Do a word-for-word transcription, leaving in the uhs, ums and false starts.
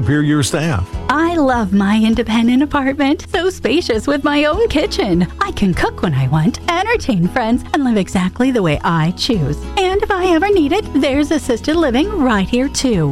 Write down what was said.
superior staff. I love my independent apartment. So spacious with my own kitchen. I can cook when I want, entertain friends, and live exactly the way I choose. And if I ever need it, there's assisted living right here too.